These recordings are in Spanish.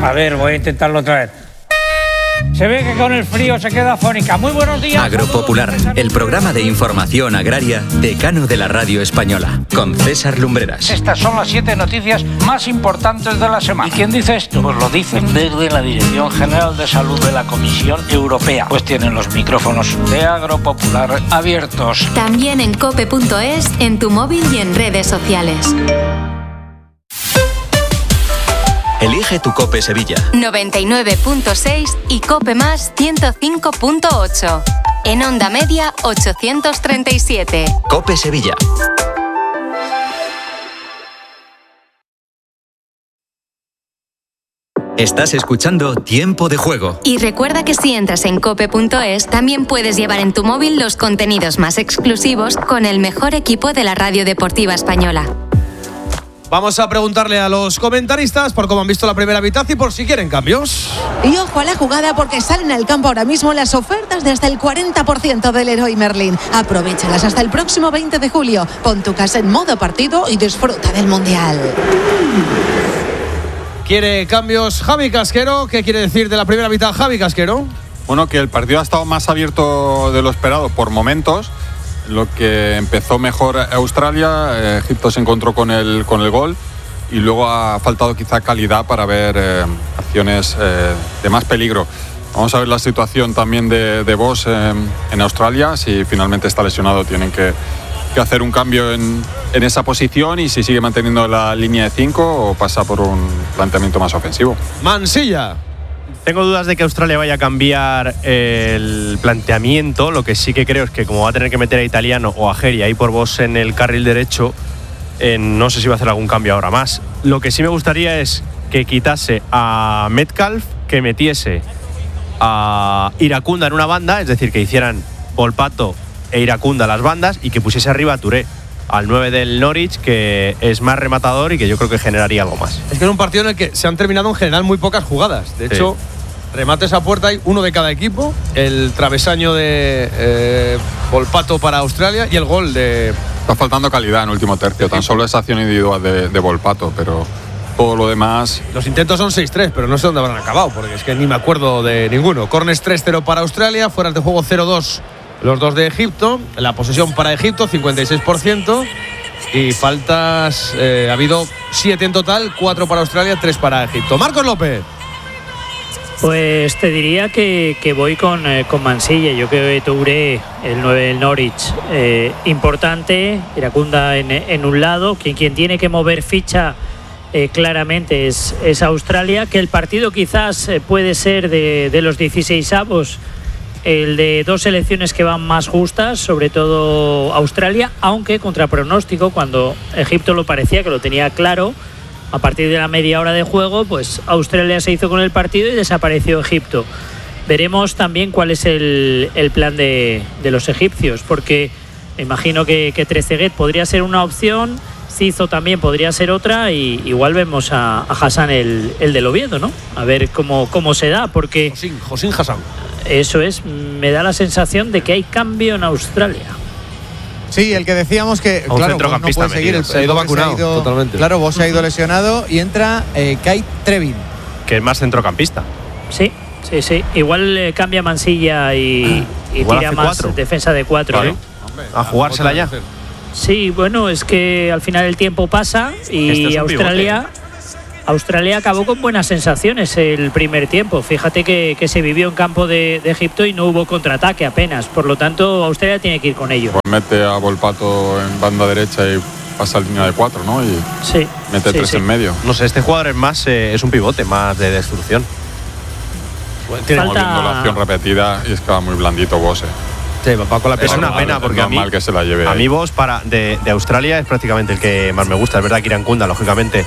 A ver, voy a intentarlo otra vez. Se ve que con el frío se queda afónica. Muy buenos días. Agropopular, el programa de información agraria decano de la radio española, con César Lumbreras. Estas son las 7 noticias más importantes de la semana. ¿Y quién dice esto? Pues lo dicen desde la Dirección General de Salud de la Comisión Europea. Pues tienen los micrófonos de Agropopular abiertos. También en cope.es, en tu móvil y en redes sociales. Elige tu Cope Sevilla. 99.6 y Cope Más 105.8. En Onda Media 837. Cope Sevilla. Estás escuchando Tiempo de Juego. Y recuerda que si entras en cope.es, también puedes llevar en tu móvil los contenidos más exclusivos con el mejor equipo de la radio deportiva española. Vamos a preguntarle a los comentaristas por cómo han visto la primera mitad y por si quieren cambios. Y ojo a la jugada porque salen al campo ahora mismo las ofertas de hasta el 40% del Leroy Merlin. Aprovéchalas hasta el próximo 20 de julio. Pon tu casa en modo partido y disfruta del Mundial. ¿Quiere cambios Javi Casquero? ¿Qué quiere decir de la primera mitad Javi Casquero? Bueno, que el partido ha estado más abierto de lo esperado por momentos. Lo que empezó mejor Australia, Egipto se encontró con el gol y luego ha faltado quizá calidad para ver acciones de más peligro. Vamos a ver la situación también de Bosz en Australia. Si finalmente está lesionado tienen que hacer un cambio en esa posición y si sigue manteniendo la línea de 5 o pasa por un planteamiento más ofensivo. Mansilla. Tengo dudas de que Australia vaya a cambiar el planteamiento. Lo que sí que creo es que como va a tener que meter a Italiano o a Geri ahí por Bosz en el carril derecho, no sé si va a hacer algún cambio ahora más. Lo que sí me gustaría es que quitase a Metcalf, que metiese a Iracunda en una banda, es decir, que hicieran Volpato e Iracunda las bandas y que pusiese arriba a Touré, al 9 del Norwich, que es más rematador y que yo creo que generaría algo más. Es que es un partido en el que se han terminado en general muy pocas jugadas. De hecho, remates a puerta hay uno de cada equipo. El travesaño de Volpato para Australia y el gol de... Está faltando calidad en el último tercio. Tan solo esa acción individual de Volpato, pero todo lo demás... Los intentos son 6-3, pero no sé dónde habrán acabado, porque es que ni me acuerdo de ninguno. Corners 3-0 para Australia, fueras de juego 0-2 los dos de Egipto. La posesión para Egipto, 56%. Y faltas, ha habido 7 en total, 4 para Australia, 3 para Egipto. Marcos López. Pues te diría que voy con Mansilla. Yo creo que Touré, el 9 del Norwich, importante. Iracunda en un lado. Quien tiene que mover ficha claramente es Australia. Que el partido quizás puede ser de los 16avos, el de dos selecciones que van más justas, sobre todo Australia, aunque contra pronóstico, cuando Egipto lo parecía que lo tenía claro. A partir de la media hora de juego, pues Australia se hizo con el partido y desapareció Egipto. Veremos también cuál es el plan de los egipcios, porque me imagino que Trezeguet podría ser una opción, Cizo también podría ser otra, y igual vemos a Hassan el del Oviedo, ¿no? A ver cómo se da, porque... Josín Hassan. Eso es, me da la sensación de que hay cambio en Australia. Sí, el que decíamos que un centrocampista no puede seguir, se ha ido vacunado totalmente. Claro, Bosz se ha ido lesionado y entra Kai Trevin, que es más centrocampista. Sí. Igual cambia Mansilla y tira más 4. Defensa de 4. Claro. A jugársela ya. Sí, bueno, es que al final el tiempo pasa y Australia acabó con buenas sensaciones el primer tiempo. Fíjate que se vivió en campo de Egipto y no hubo contraataque apenas. Por lo tanto, Australia tiene que ir con ello. Pues mete a Volpato en banda derecha y pasa a línea de 4, ¿no? Y mete 3 en medio. No sé, este jugador es más es un pivote, más de destrucción. Estamos viendo la acción repetida y es que va muy blandito Bosz. Sí, va con la es una pena porque a mí, que se la lleve a mí Bosz de Australia es prácticamente el que más me gusta. Es verdad que Iracunda, lógicamente,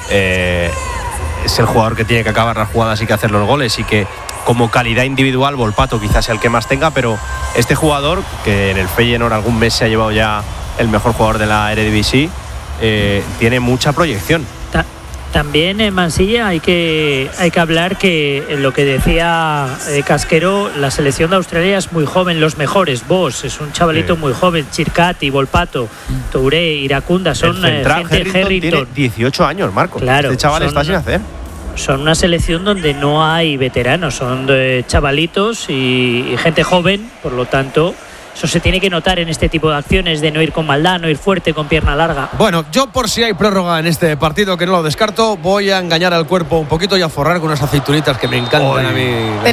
es el jugador que tiene que acabar las jugadas y que hacer los goles, y que como calidad individual Volpato quizás sea el que más tenga, pero este jugador, que en el Feyenoord algún mes se ha llevado ya el mejor jugador de la Eredivisie, tiene mucha proyección. También en Mansilla hay que hablar que lo que decía Casquero, la selección de Australia es muy joven, los mejores. Bosz es un chavalito muy joven, Chircati, Volpato, Touré, Iracunda, son gente. Harrington tiene 18 años, Marco. Claro, este chaval está sin hacer. son una selección donde no hay veteranos, son de chavalitos y gente joven, por lo tanto eso se tiene que notar en este tipo de acciones, de no ir con maldad, no ir fuerte, con pierna larga. Bueno, yo por si hay prórroga en este partido, que no lo descarto, voy a engañar al cuerpo un poquito y a forrar con unas aceitunitas que me encantan a mí.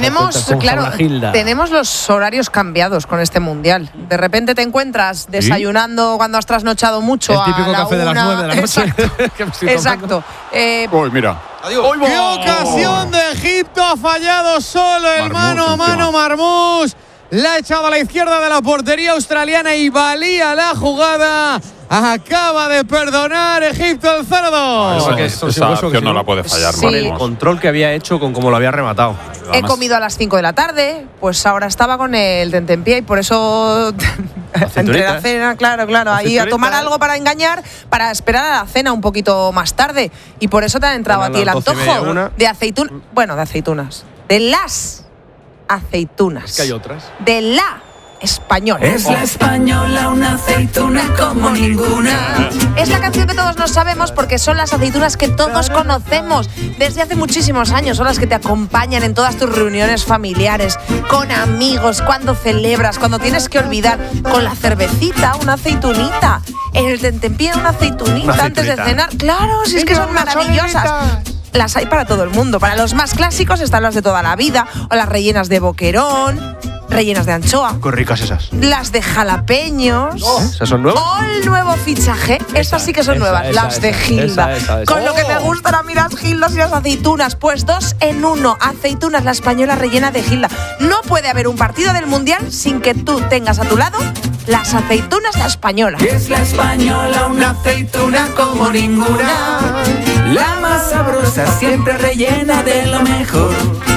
Tenemos los horarios cambiados con este Mundial. De repente te encuentras desayunando cuando has trasnochado mucho. El típico café de las 9 de la noche. Exacto. Uy, mira. Adiós. ¡Qué ocasión de Egipto! Ha fallado solo el mano a mano Marmús. La ha echado a la izquierda de la portería australiana y valía la jugada. Acaba de perdonar Egipto el 0-2. Esa acción no la puede fallar. Sí. El control que había hecho con cómo lo había rematado. He comido a las 5 de la tarde, pues ahora estaba con el tentempié y por eso entre la cena, claro, ahí a tomar algo para engañar, para esperar a la cena un poquito más tarde. Y por eso te ha entrado a ti el antojo de aceitunas. Bueno, de aceitunas. De las aceitunas. Es que hay otras. De la española. Es la española, una aceituna como ninguna. Es la canción que todos nos sabemos porque son las aceitunas que todos conocemos desde hace muchísimos años. Son las que te acompañan en todas tus reuniones familiares, con amigos, cuando celebras, cuando tienes que olvidar, con la cervecita, una aceitunita, en el tentempié, una aceitunita antes de cenar. Claro, si es que son maravillosas. Las hay para todo el mundo. Para los más clásicos están las de toda la vida, o las rellenas de boquerón, rellenas de anchoa. Qué ricas esas. Las de jalapeños. ¿Esas son nuevas? O el nuevo fichaje. Esas sí que son nuevas. Las de Gilda. Esa. Con lo que me gustan a mí las Gildas y las aceitunas. Pues 2 en 1. Aceitunas, la española rellena de Gilda. No puede haber un partido del Mundial sin que tú tengas a tu lado las aceitunas, la española. Es la española, una aceituna como ninguna. La más sabrosa, siempre rellena de lo mejor.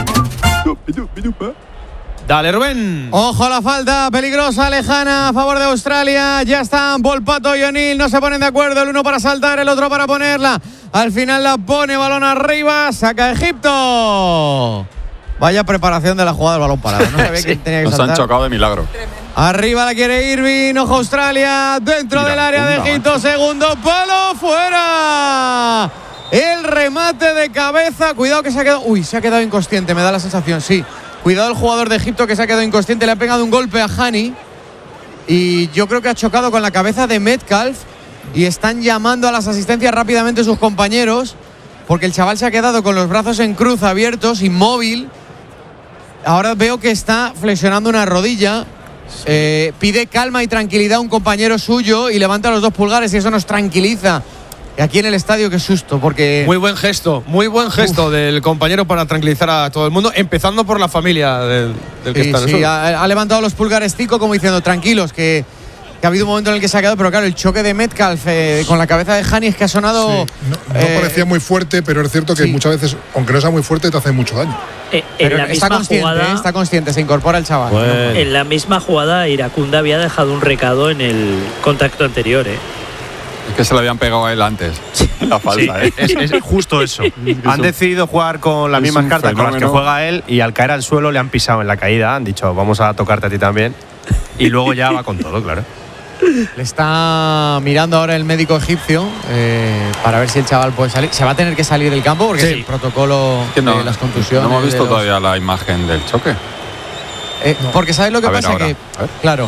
Dale, Rubén. Ojo a la falta peligrosa, lejana, a favor de Australia. Ya están Volpato y O'Neill, no se ponen de acuerdo. El uno para saltar, el otro para ponerla. Al final la pone, balón arriba, saca Egipto. Vaya preparación de la jugada del balón parado. No sabía que tenía que Nos saltar. han chocado de milagro. Arriba la quiere Irving, ojo Australia, dentro del área de Egipto, segundo palo, fuera. El remate de cabeza, cuidado que se ha quedado. Uy, se ha quedado inconsciente, me da la sensación, sí. Cuidado el jugador de Egipto que se ha quedado inconsciente, le ha pegado un golpe a Hani y yo creo que ha chocado con la cabeza de Metcalf y están llamando a las asistencias rápidamente sus compañeros porque el chaval se ha quedado con los brazos en cruz abiertos, inmóvil. Ahora veo que está flexionando una rodilla. Pide calma y tranquilidad a un compañero suyo y levanta los 2 pulgares y eso nos tranquiliza. Y aquí en el estadio, qué susto, porque... Muy buen gesto del compañero para tranquilizar a todo el mundo, empezando por la familia del que está en el suelo. Ha levantado los pulgares Tico como diciendo, tranquilos, que ha habido un momento en el que se ha quedado, pero claro, el choque de Metcalf con la cabeza de Hani es que ha sonado... Sí, no parecía muy fuerte, pero es cierto que muchas veces, aunque no sea muy fuerte, te hace mucho daño. En la misma jugada, está consciente, se incorpora el chaval. Bueno. En la misma jugada, Iracunda había dejado un recado en el contacto anterior, Es que se lo habían pegado a él antes. La falta, es justo eso. Han decidido jugar con las mismas cartas con las que juega él y al caer al suelo le han pisado en la caída. Han dicho, vamos a tocarte a ti también. Y luego ya va con todo, claro. Le está mirando ahora el médico egipcio para ver si el chaval puede salir. Se va a tener que salir del campo porque el protocolo de las contusiones. No hemos visto todavía la imagen del choque. Porque ¿sabes lo que pasa? Ahora. Que, claro,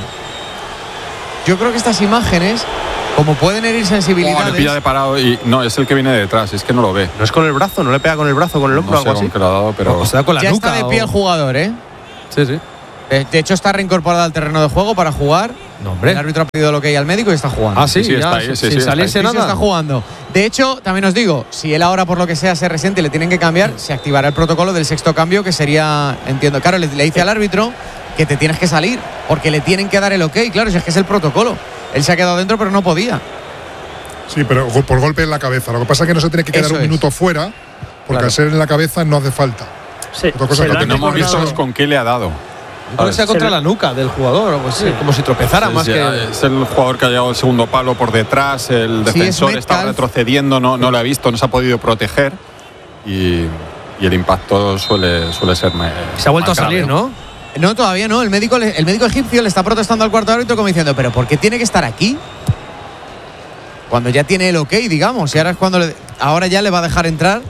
yo creo que estas imágenes, como pueden herir sensibilidades. Le pilla de parado y no, es el que viene detrás, es que no lo ve. No es con el brazo, no le pega con el brazo, con el hombro, No sé algo así. con qué lo ha dado, pero... O sea, con la Ya nuca, está de pie el jugador, Sí. De hecho, está reincorporado al terreno de juego para jugar. No, hombre. El árbitro ha pedido lo que hay al médico y está jugando. Ah, sí, Sí, está ahí, sin salirse Sí, nada. está jugando. De hecho, también os digo, si él ahora por lo que sea se resiente y le tienen que cambiar, se activará el protocolo del sexto cambio, que sería, entiendo, claro, le dice al árbitro que te tienes que salir, porque le tienen que dar el ok, claro, si es que es el protocolo. Él se ha quedado dentro, pero no podía. Sí, pero por golpe en la cabeza. Lo que pasa es que no se tiene que quedar un minuto fuera, porque al ser en la cabeza no hace falta. Otra cosa Lo que no hemos visto es con qué le ha dado. Creo que sea contra la nuca del jugador, o pues, como si tropezara más que... Es el jugador que ha llegado al segundo palo por detrás, el defensor está retrocediendo, no lo ha visto, no se ha podido proteger y el impacto suele ser más. Se ha vuelto a salir, ¿no? No, todavía no. El médico egipcio le está protestando al cuarto árbitro como diciendo, ¿pero por qué tiene que estar aquí? Cuando ya tiene el ok, digamos, y ahora es cuando ahora ya le va a dejar entrar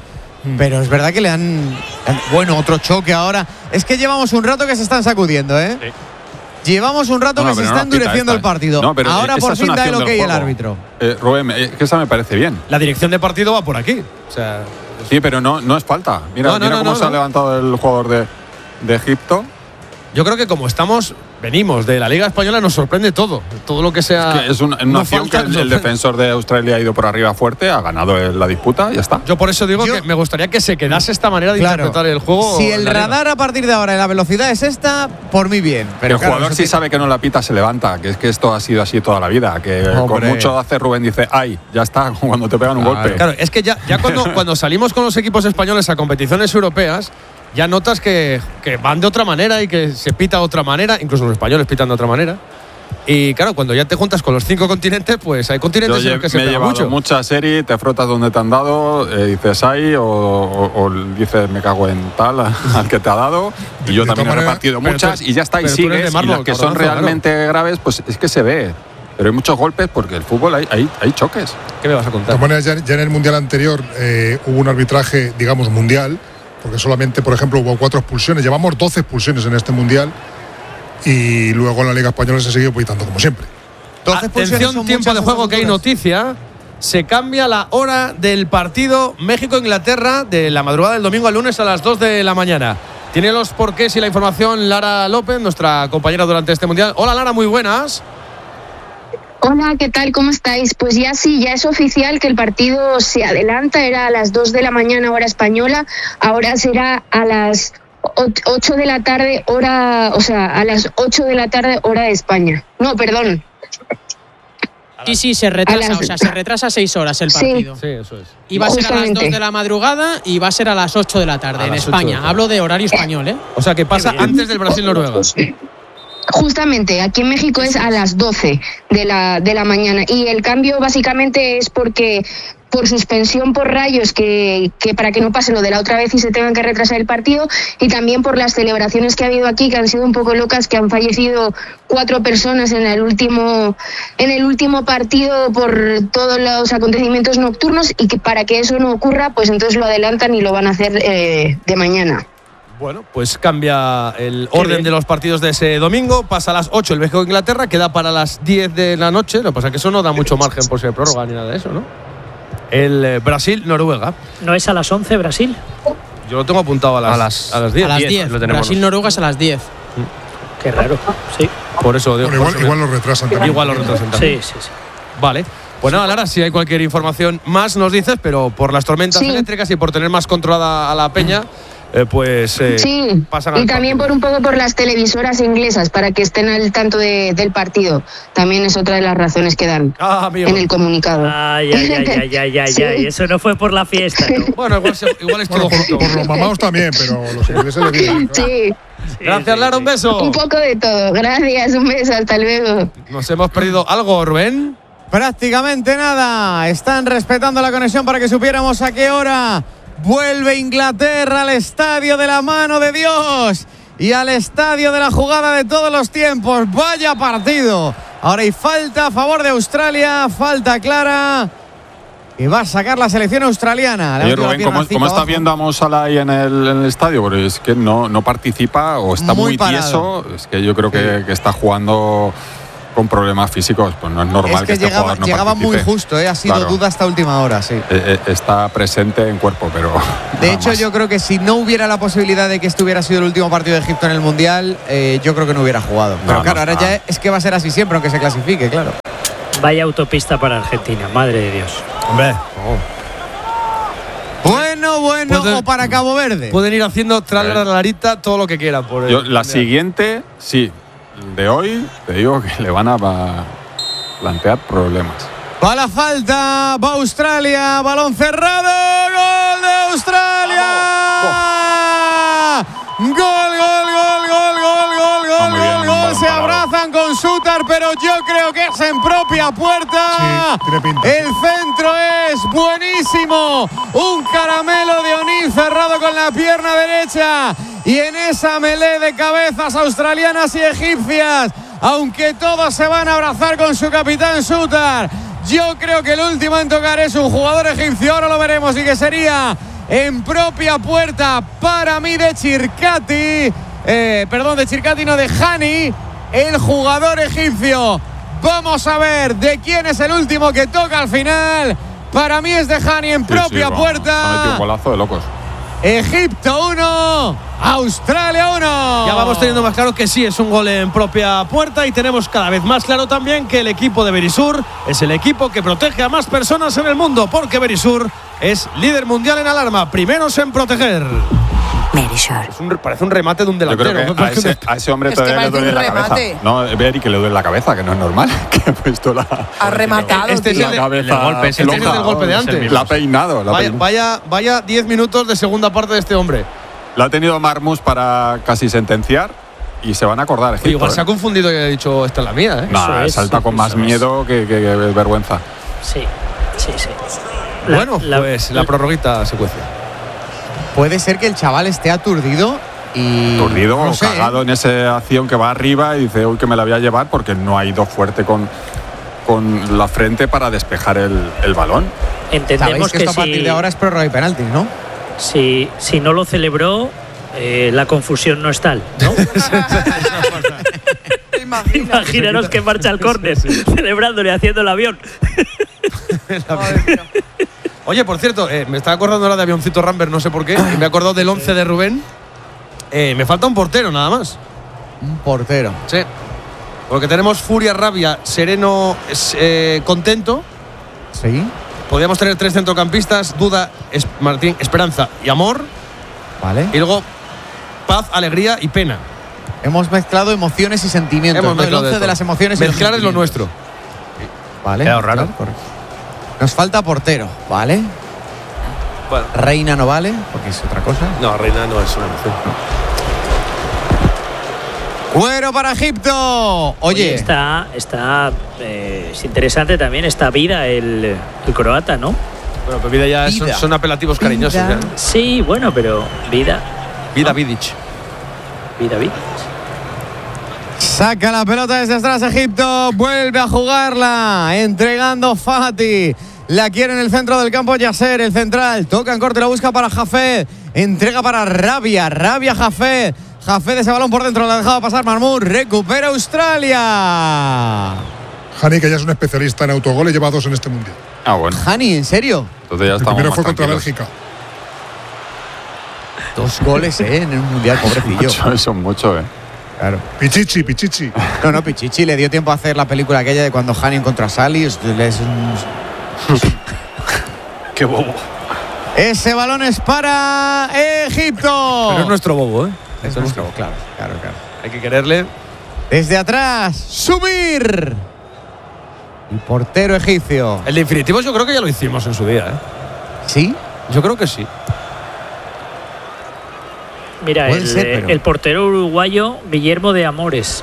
Pero es verdad que le han. Bueno, otro choque ahora. Es que llevamos un rato que se están sacudiendo, ¿eh? Sí. Llevamos un rato que se está endureciendo el partido. No, pero ahora por fin da el ok el árbitro. Rubén, que esa me parece bien. La dirección de partido va por aquí. O sea, sí, pero no es falta. Mira cómo se ha levantado el jugador de Egipto. Yo creo que como venimos de la Liga Española, nos sorprende todo lo que sea. Es que es una acción que el defensor de Australia ha ido por arriba fuerte, ha ganado la disputa y ya está. Yo por eso digo que me gustaría que se quedase esta manera de interpretar el juego. Si el radar a partir de ahora y la velocidad es esta, por mí bien. Pero el jugador sí sabe que no la pita, se levanta, que es que esto ha sido así toda la vida, que con mucho hace Rubén dice, ¡ay! Ya está, cuando te pegan un golpe. Claro, es que ya cuando salimos con los equipos españoles a competiciones europeas, ya notas que van de otra manera y que se pita de otra manera, incluso los españoles pitan de otra manera. Y claro, cuando ya te juntas con los 5 continentes, pues hay continentes en los que se pega mucho. Me he llevado mucha serie, te frotas donde te han dado, dices ay, o dices me cago en tal al que te ha dado. Y yo también he repartido muchas y ya está, y sigues. Y las que son realmente graves, pues es que se ve. Pero hay muchos golpes porque el fútbol hay choques. ¿Qué me vas a contar? De todas maneras, ya en el Mundial anterior hubo un arbitraje, digamos, mundial, porque solamente, por ejemplo, hubo 4 expulsiones. Llevamos 12 expulsiones en este Mundial y luego en la Liga Española se sigue pitando como siempre. Atención, tiempo de juego, que hay noticia. Se cambia la hora del partido México-Inglaterra de la madrugada del domingo al lunes a las 2 de la mañana. Tiene los porqués y la información Lara López, nuestra compañera durante este Mundial. Hola Lara, muy buenas. Hola, ¿qué tal? ¿Cómo estáis? Pues ya es oficial que el partido se adelanta, era a las 2 de la mañana hora española, ahora será a las 8 de la tarde hora, a las 8 de la tarde hora de España. No, perdón. Sí, se retrasa, se retrasa 6 horas el partido. Sí, eso es. Y va a ser a las 2 de la madrugada y va a ser a las 8 de la tarde en España. Hablo de horario español, ¿eh? O sea, que pasa antes del Brasil-Noruega. Justamente, aquí en México es a las 12 de la mañana y el cambio básicamente es porque por suspensión por rayos que para que no pase lo de la otra vez y se tengan que retrasar el partido, y también por las celebraciones que ha habido aquí, que han sido un poco locas, que han fallecido 4 personas en el último partido por todos los acontecimientos nocturnos, y que para que eso no ocurra, pues entonces lo adelantan y lo van a hacer de mañana. Bueno, pues cambia el orden de los partidos de ese domingo. Pasa a las 8 el México-Inglaterra, queda para las 10 de la noche. Lo que pasa es que eso no da mucho margen por ser prórroga ni nada de eso, ¿no? El Brasil-Noruega. ¿No es a las 11 Brasil? Yo lo tengo apuntado a las 10. A las 10. Brasil-Noruega es a las 10. Qué raro. Sí. Por eso digo. Igual lo retrasan también. Igual lo retrasan también. Sí. Vale. Pues nada, Lara, si hay cualquier información más nos dices, pero por las tormentas eléctricas y por tener más controlada a la peña, pasan al y también partido. por un poco por las televisoras inglesas, para que estén al tanto del partido. También es otra de las razones que dan en el comunicado. Ay. Eso no fue por la fiesta, ¿no? Bueno, igual es todo junto. Por los mamados también, pero los ingleses le vienen. Sí. Gracias, Lara, un beso. Un poco de todo. Gracias, un beso, hasta luego. Nos hemos perdido algo, Rubén. Prácticamente nada. Están respetando la conexión para que supiéramos a qué hora vuelve Inglaterra al estadio de la mano de Dios y al estadio de la jugada de todos los tiempos. Vaya partido. Ahora hay falta a favor de Australia, falta clara, y va a sacar la selección australiana. Oye, Rubén, ¿cómo está viendo a Mo Salah ahí en el estadio? Porque es que no participa o está muy tieso. Es que yo creo que está jugando con problemas físicos, pues no es normal que este jugador no llegaba participe. muy justo, ha sido duda hasta última hora, sí. Está presente en cuerpo, pero de hecho yo creo que si no hubiera la posibilidad de que este hubiera sido el último partido de Egipto en el Mundial, yo creo que no hubiera jugado. Pero claro, ahora ya es que va a ser así siempre, aunque se clasifique, claro. Vaya autopista para Argentina, madre de Dios. Hombre. Bueno, o para Cabo Verde. Pueden ir haciendo tras la larita todo lo que quieran. La siguiente, sí. De hoy, te digo que le van a plantear problemas. Va la falta, va Australia, balón cerrado, gol de Australia. Gol. Se abrazan con Sutar, pero yo creo que es en propia puerta. Sí, tiene pinta. El centro es buenísimo. Un caramelo de O'Neill cerrado con la pierna derecha. Y en esa melee de cabezas australianas y egipcias, aunque todos se van a abrazar con su capitán Sutar, yo creo que el último en tocar es un jugador egipcio. Ahora lo veremos, y que sería en propia puerta para mí de Chircati. De Chircati, no, de Hani, el jugador egipcio. Vamos a ver de quién es el último que toca al final. Para mí es de Hani en propia puerta. Ha metido un golazo de locos. Egipto 1, Australia 1. Ya vamos teniendo más claro que sí, es un gol en propia puerta, y tenemos cada vez más claro también que el equipo de Berisur es el equipo que protege a más personas en el mundo, porque Berisur es líder mundial en alarma, primeros en proteger. Parece un remate de un delantero. Yo creo que a ese hombre todavía le duele la cabeza. No, Beri, que le duele la cabeza, que no es normal. Que ha puesto la. Ha rematado. Este es el golpe. Este es el golpe de antes. La ha peinado. Vaya 10 minutos de segunda parte de este hombre. La ha tenido Marmus para casi sentenciar y se van a acordar. Egipto, igual se ha confundido y ha dicho, esta es la mía. No, salta con más miedo que vergüenza. Sí. La prorroguita secuencia. Puede ser que el chaval esté aturdido y. Aturdido no o sé, cagado en esa acción que va arriba y dice, uy, que me la voy a llevar, porque no ha ido fuerte con la frente para despejar el balón. Entendemos que esto a partir de ahora es prórroga y penalti, ¿no? Si no lo celebró, la confusión no es tal, ¿no? Imaginaros que marcha al córner, celebrándole, haciendo el avión. Oye, por cierto, me estaba acordando ahora de Avioncito Rambert, no sé por qué, y me he acordado del 11 de Rubén. Me falta un portero, nada más. Un portero. Sí. Porque tenemos Furia, Rabia, Sereno, Contento. Sí. Podríamos tener 3 centrocampistas, Duda, Martín, Esperanza y Amor. Vale. Y luego Paz, Alegría y Pena. Hemos mezclado emociones y sentimientos. Hemos mezclado el 11 de las emociones. Mezclar es lo nuestro. Vale. Quedado raro. Correcto. Nos falta portero, ¿vale? Bueno. Reina no vale, porque es otra cosa. No, Reina no es una emoción. Cuero para Egipto. Oye, es interesante también esta Vida, el croata, ¿no? Bueno, pues Vida ya son apelativos cariñosos. Vida. Ya. Sí, bueno, pero Vida. Vida Vidic. Vida Vidic. Saca la pelota desde atrás Egipto, vuelve a jugarla, entregando Fati. La quiere en el centro del campo Yasser, el central. Toca en corte, la busca para Jafet. Entrega para Rabia, Jafet. Jafet ese balón por dentro, la ha dejado pasar Marmur. Recupera Australia. Hani, que ya es un especialista en autogoles, lleva 2 en este mundial. Ah, bueno. Hani, ¿en serio? Entonces ya El estamos primero más fue contra tranquilos. Bélgica. 2 goles, en un mundial, pobrecillo. Eso es mucho, Claro. Pichichi. No, Pichichi le dio tiempo a hacer la película aquella de cuando Hani encontró a Sally. Qué bobo. Ese balón es para Egipto. Pero es nuestro bobo, ¿eh? Es nuestro, claro. Hay que quererle. Desde atrás, subir. El portero egipcio. El de infinitivos yo creo que ya lo hicimos en su día, ¿eh? ¿Sí? Yo creo que sí. Mira, el portero uruguayo Guillermo de Amores.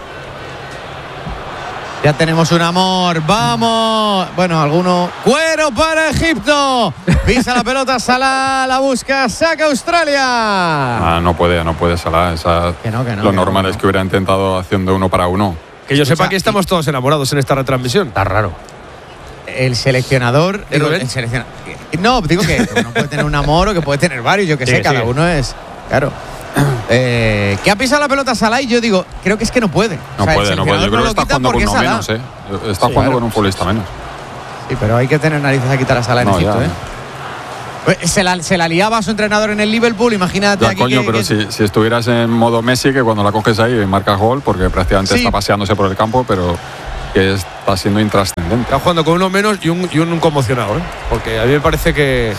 Ya tenemos un Amor, vamos. Bueno, alguno. Cuero para Egipto. Pisa la pelota, Salah, la busca, saca Australia. No puede Salah. Lo normal es que hubiera intentado haciendo 1 para 1. Que yo sepa que estamos todos enamorados en esta retransmisión. Está raro. El seleccionador. No, digo que uno puede tener un amor o que puede tener varios, yo que sé, cada uno es. Claro. Que ha pisado la pelota Salah y yo digo, creo que es que no puede. No puede. Yo creo que está jugando con uno menos, Está jugando con un futbolista menos. Sí, pero hay que tener narices a quitar a Salah en Egipto, Se la liaba a su entrenador en el Liverpool, imagínate. Ya, aquí coño, pero si estuvieras en modo Messi, que cuando la coges ahí y marcas gol, porque prácticamente está paseándose por el campo, pero que está siendo intrascendente. Está jugando con uno menos y un conmocionado, porque a mí me parece que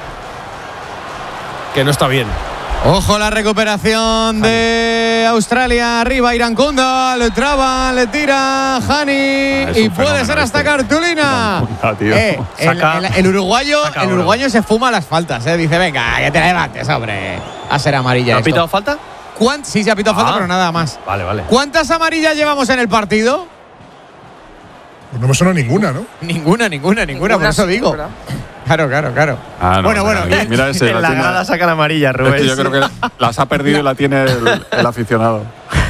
no está bien. Ojo la recuperación de Australia. Arriba Irankunda, le traba, le tira Hani y puede ser hasta cartulina. El uruguayo se fuma las faltas, dice, venga, que te levantes, hombre. A ser amarilla. ¿Ha pitado falta? Sí, se ha pitado falta, pero nada más. Vale. ¿Cuántas amarillas llevamos en el partido? Pues no me suena ninguna, ¿no? Ninguna, por eso digo. Claro. Bueno. Mira ese. En la grada saca la amarilla, Rubén. Es que yo creo que las ha perdido y la tiene el aficionado.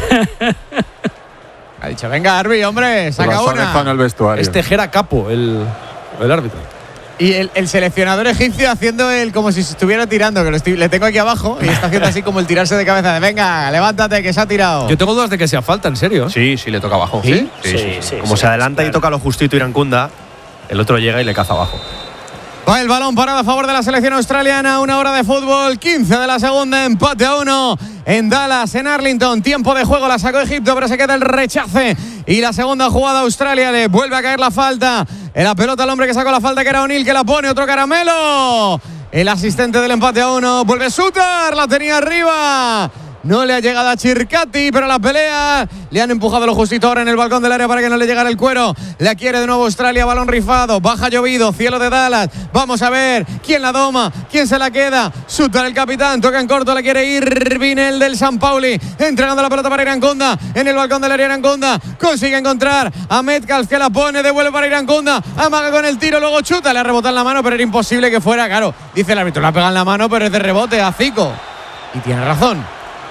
Ha dicho, venga, Arbi, hombre, saca una. En el vestuario. Es Tejera Capo, el árbitro. Y el seleccionador egipcio haciendo como si se estuviera tirando, que le tengo aquí abajo, y está haciendo así como el tirarse de cabeza de venga, levántate, que se ha tirado. Yo tengo dudas de que sea falta, en serio. Sí, le toca abajo. ¿Sí? Sí. Como se adelanta y toca lo justito Irankunda, el otro llega y le caza abajo. Va el balón parado a favor de la selección australiana. 1 hora de fútbol, 15 de la segunda, empate a 1 en Dallas, en Arlington. Tiempo de juego, la sacó Egipto, pero se queda el rechace. Y la segunda jugada, Australia le vuelve a caer la falta. En la pelota al hombre que sacó la falta, que era O'Neill, que la pone, otro caramelo. El asistente del empate a 1, vuelve Sutar, la tenía arriba. No le ha llegado a Chircati, pero la pelea le han empujado lo justito ahora en el balcón del área para que no le llegara el cuero. La quiere de nuevo Australia, balón rifado, baja llovido, cielo de Dallas. Vamos a ver quién la doma, quién se la queda. Sutar, el capitán, toca en corto, la quiere Irving, el del San Pauli, entregando la pelota para Irankunda, en el balcón del área Irankunda, consigue encontrar a Metcalf, que la pone, devuelve para Irankunda, amaga con el tiro, luego chuta, le ha rebotado en la mano, pero era imposible que fuera, claro, dice el árbitro, la pega en la mano, pero es de rebote a Zico. Y tiene razón.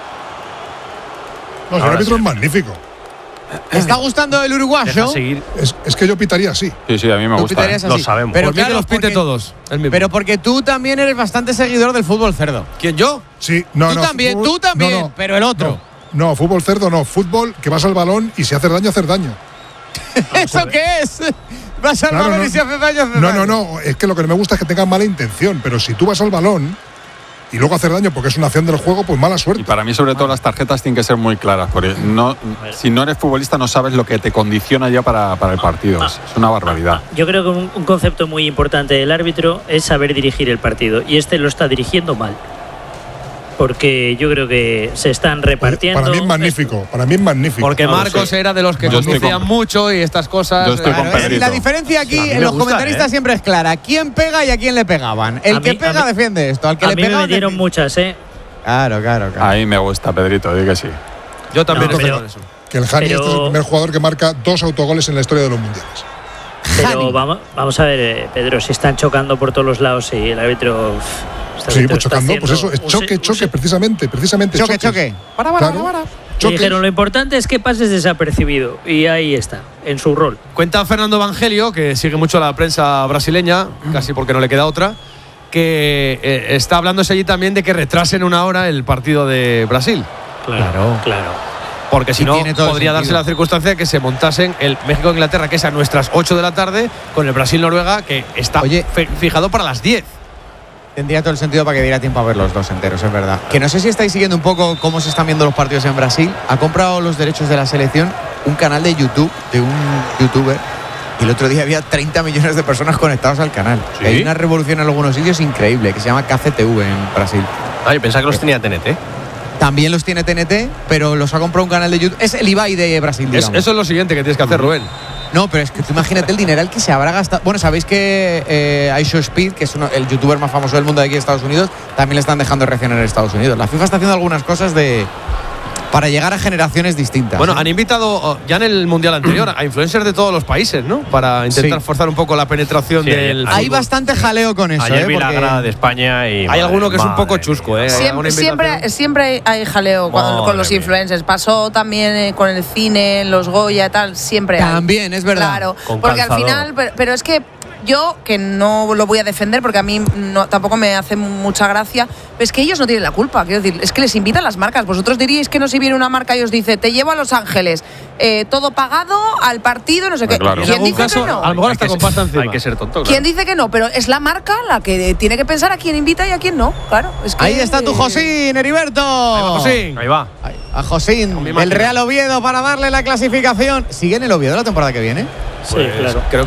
No, el árbitro es magnífico. ¿Te está gustando el uruguayo? Es que yo pitaría así. Sí, a mí me gusta. Lo sabemos. Pero Por mí que los pite todos. Pero porque tú también eres bastante seguidor del fútbol cerdo. ¿Quién, yo? Sí, no, Tú también, no, pero el otro. No, fútbol cerdo no. Fútbol que vas al balón y si haces daño, hacer daño. ¿Eso qué es? Vas al balón y si haces daño, hacer daño. No. Es que lo que no me gusta es que tengan mala intención. Pero si tú vas al balón y luego hacer daño porque es una acción del juego, pues mala suerte. Y para mí, sobre todo, las tarjetas tienen que ser muy claras, porque si no eres futbolista no sabes lo que te condiciona ya para el partido. Es una barbaridad. Yo creo que un concepto muy importante del árbitro es saber dirigir el partido, y este lo está dirigiendo mal. Porque yo creo que se están repartiendo. Para mí es magnífico. Porque Marcos era de los que conducían mucho y estas cosas. Yo estoy con Pedrito. La diferencia aquí en los comentaristas siempre es clara. ¿Quién pega y a quién le pegaban? El que pega defiende esto. Al que le pegaban. A mí me dieron muchas, Claro. A mí me gusta, Pedrito, di que sí. Yo también estoy con eso. Que el Hani este es el primer jugador que marca 2 autogoles en la historia de los mundiales. Pero vamos a ver, Pedro, si están chocando por todos los lados y el árbitro. Sí, pues chocando, pues eso, es choque, precisamente. Choque. Para. Y dijeron, lo importante es que pases desapercibido. Y ahí está, en su rol. Cuenta Fernando Evangelio, que sigue mucho la prensa brasileña, casi porque no le queda otra, que está hablándose allí también de que retrasen 1 hora el partido de Brasil. Claro. Porque si no, podría darse la circunstancia de que se montasen el México-Inglaterra, que es a nuestras 8 de la tarde, con el Brasil-Noruega, que está fijado para las 10. Tendría todo el sentido para que diera tiempo a ver los dos enteros, es verdad. Que no sé si estáis siguiendo un poco cómo se están viendo los partidos en Brasil. Ha comprado los derechos de la selección un canal de YouTube, de un youtuber, y el otro día había 30 millones de personas conectados al canal. ¿Sí? Hay una revolución en algunos sitios increíble, que se llama KCTV en Brasil. Yo pensaba que los tenía TNT. También los tiene TNT, pero los ha comprado un canal de YouTube. Es el Ibai de Brasil, digamos. Eso es lo siguiente que tienes que hacer, Rubén. No, pero es que tú imagínate el dineral que se habrá gastado. Bueno, sabéis que iShowSpeed, que es el youtuber más famoso del mundo de aquí de Estados Unidos, también le están dejando reaccionar en Estados Unidos. La FIFA está haciendo algunas cosas para llegar a generaciones distintas. Bueno, han invitado ya en el Mundial anterior a influencers de todos los países, ¿no? Para intentar forzar un poco la penetración del fútbol. Hay bastante jaleo con eso. Ayer vi la grada de España y hay alguno que es un poco chusco, Siempre hay jaleo con los influencers. Pasó también con el cine, los Goya y tal, siempre también, es verdad. Claro, porque al final, pero es que yo, que no lo voy a defender porque a mí tampoco me hace mucha gracia, pero es que ellos no tienen la culpa. Quiero decir, es que les invitan las marcas. Vosotros diríais que no, si viene una marca y os dice, te llevo a Los Ángeles, todo pagado, al partido, no sé qué. Claro. ¿Quién dice que no? A lo mejor hasta con pasta encima. Hay que ser tonto. ¿Quién dice que no? Pero es la marca la que tiene que pensar a quién invita y a quién no. Claro. Es que, ahí está tu Josín, Heriberto. Ahí va. A Josín, el Real Oviedo, para darle la clasificación. ¿Sigue en el Oviedo la temporada que viene? Sí, claro. Creo